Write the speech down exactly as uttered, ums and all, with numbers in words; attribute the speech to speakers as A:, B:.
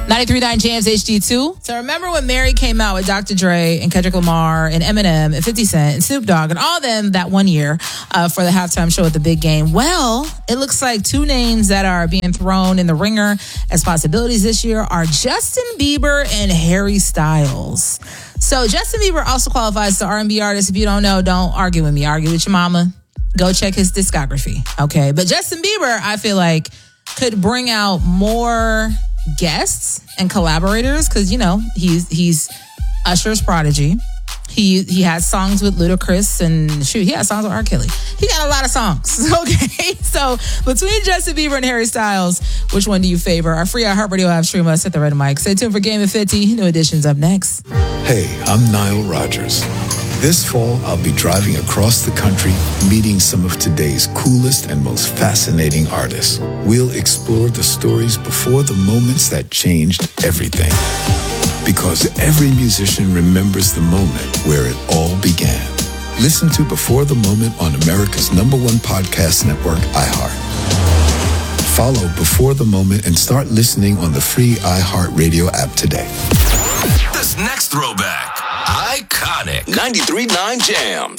A: ninety-three point nine Jams H D two. So remember when Mary came out with Doctor Dre and Kendrick Lamar and Eminem and fifty Cent and Snoop Dogg and all of them that one year uh, for the halftime show at the big game? Well, it looks like two names that are being thrown in the ringer as possibilities this year are Justin Bieber and Harry Styles. So Justin Bieber also qualifies as the R and B artist. If you don't know, don't argue with me. Argue with your mama. Go check his discography. Okay. But Justin Bieber, I feel like, could bring out more guests and collaborators because, you know, he's he's Usher's prodigy. He he has songs with Ludacris and shoot, he has songs with R. Kelly. He got a lot of songs. Okay, so between Justin Bieber and Harry Styles, which one do you favor? Our free iHeartRadio app, stream us at the Red Mic. Stay tuned for Game of fifty. New editions up next.
B: Hey, I'm Nile Rodgers. This fall, I'll be driving across the country, meeting some of today's coolest and most fascinating artists. We'll explore the stories before the moments that changed everything. Because every musician remembers the moment where it all began. Listen to Before the Moment on America's number one podcast network, iHeart. Follow Before the Moment and start listening on the free iHeartRadio app today.
C: This next throwback, iconic. ninety-three point nine Jams.